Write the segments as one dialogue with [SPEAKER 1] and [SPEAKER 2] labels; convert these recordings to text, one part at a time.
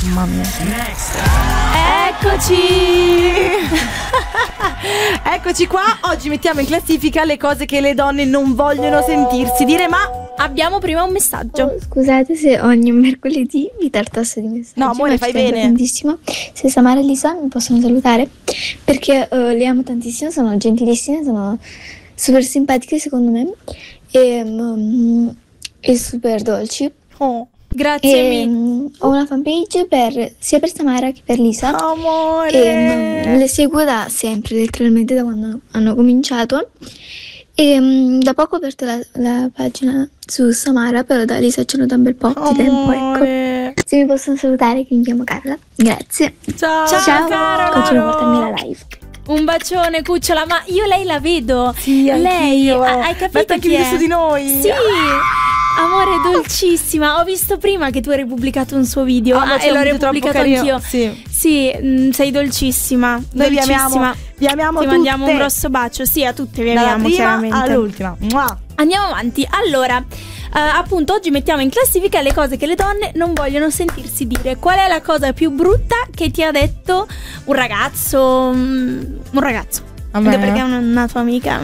[SPEAKER 1] Mamma mia.
[SPEAKER 2] Eccoci.
[SPEAKER 1] Eccoci qua. Oggi mettiamo in classifica le cose che le donne non vogliono sentirsi dire, ma
[SPEAKER 2] abbiamo prima un messaggio.
[SPEAKER 3] Scusate se ogni mercoledì vi tartasso di messaggi.
[SPEAKER 1] No, amore,
[SPEAKER 3] ma
[SPEAKER 1] fai
[SPEAKER 3] ci tengo
[SPEAKER 1] bene.
[SPEAKER 3] tantissimo. Se Samara e Lisa mi possono salutare, perché le amo tantissimo, sono gentilissime, sono super simpatiche secondo me e super dolci.
[SPEAKER 1] oh,
[SPEAKER 2] Grazie mille.
[SPEAKER 3] Ho una fanpage sia per Samara che per Lisa.
[SPEAKER 1] amore.
[SPEAKER 3] Le seguo da sempre, letteralmente da quando hanno cominciato. Da poco ho aperto la pagina su Samara, però da Lisa ce l'ho da un bel po' di tempo, ecco. Se mi possono salutare, che mi chiamo Carla. Grazie.
[SPEAKER 1] Ciao,
[SPEAKER 2] Ciao, Carola.
[SPEAKER 3] Continuo a portarmi la live.
[SPEAKER 2] Un bacione, cucciola, ma io lei la vedo.
[SPEAKER 1] Sì,
[SPEAKER 2] lei,
[SPEAKER 1] anch'io.
[SPEAKER 2] hai capito
[SPEAKER 1] Mette anche
[SPEAKER 2] chi
[SPEAKER 1] il
[SPEAKER 2] è?
[SPEAKER 1] video su di noi.
[SPEAKER 2] Sì. Amore, dolcissima. Ho visto prima che tu hai pubblicato un suo video.
[SPEAKER 1] Ah, ma c'è
[SPEAKER 2] e
[SPEAKER 1] un
[SPEAKER 2] l'ho
[SPEAKER 1] video troppo
[SPEAKER 2] repubblicato
[SPEAKER 1] carino.
[SPEAKER 2] anch'io.
[SPEAKER 1] Sì.
[SPEAKER 2] Sei dolcissima.
[SPEAKER 1] Noi vi
[SPEAKER 2] dolcissima.
[SPEAKER 1] amiamo. Vi amiamo
[SPEAKER 2] Ti mandiamo
[SPEAKER 1] tutte.
[SPEAKER 2] un grosso bacio. Sì, a tutte vi
[SPEAKER 1] Dalla
[SPEAKER 2] amiamo,
[SPEAKER 1] prima
[SPEAKER 2] chiaramente.
[SPEAKER 1] all'ultima. Mua.
[SPEAKER 2] Andiamo avanti. Allora, appunto, oggi mettiamo in classifica le cose che le donne non vogliono sentirsi dire. Qual è la cosa più brutta che ti ha detto un ragazzo? Un ragazzo.
[SPEAKER 1] A me?
[SPEAKER 2] Anche perché è una tua amica.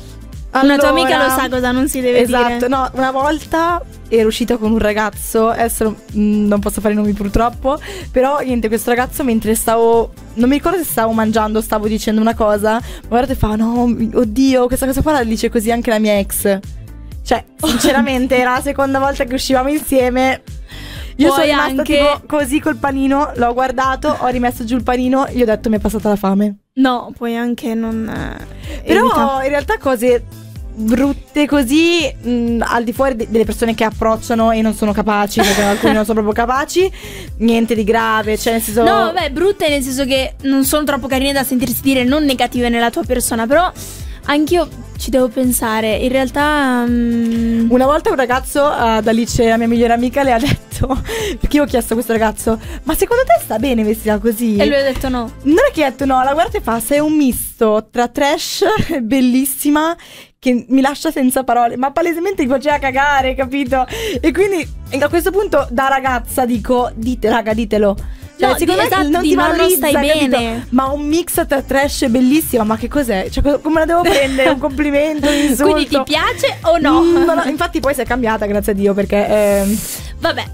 [SPEAKER 2] Una tua amica lo sa cosa non si deve dire.
[SPEAKER 1] Esatto, no, una volta ero uscita con un ragazzo, adesso non posso fare i nomi purtroppo, però niente, questo ragazzo mentre non mi ricordo se stavo mangiando, stavo dicendo una cosa, guarda e fa, no, oddio, questa cosa qua la dice così anche la mia ex. Cioè, sinceramente era la seconda volta che uscivamo insieme. Io
[SPEAKER 2] Poi
[SPEAKER 1] sono rimasta
[SPEAKER 2] anche-
[SPEAKER 1] tipo così col panino, l'ho guardato, ho rimesso giù il panino, gli ho detto mi è passata la fame.
[SPEAKER 2] No, puoi anche non.
[SPEAKER 1] Però
[SPEAKER 2] evita.
[SPEAKER 1] in realtà cose brutte così, al di fuori delle persone che approcciano e non sono capaci, perché alcuni non sono proprio capaci, niente di grave, cioè nel senso.
[SPEAKER 2] No, beh, brutte nel senso che non sono troppo carine da sentirsi dire, non negative nella tua persona, però anch'io ci devo pensare. In realtà
[SPEAKER 1] Una volta un ragazzo ad Alice, la mia migliore amica, le ha detto, perché io ho chiesto a questo ragazzo, ma secondo te sta bene vestita così?
[SPEAKER 2] E lui ha detto no.
[SPEAKER 1] Non è che ha detto no, la guarda e fa, sei un misto tra trash e bellissima che mi lascia senza parole, ma palesemente mi faceva cagare, capito? E quindi a questo punto da ragazza dico, raga, ditelo. Cioè,
[SPEAKER 2] No,
[SPEAKER 1] secondo me
[SPEAKER 2] esatto,
[SPEAKER 1] non ti
[SPEAKER 2] ma non
[SPEAKER 1] valorizza,
[SPEAKER 2] stai
[SPEAKER 1] capito?
[SPEAKER 2] bene.
[SPEAKER 1] Ma un mix tra trash e bellissima, ma che cos'è? Cioè, come la devo prendere? Un complimento, un insulto?
[SPEAKER 2] Quindi ti piace o no?
[SPEAKER 1] No, infatti poi si è cambiata, grazie a Dio, perché
[SPEAKER 2] Vabbè,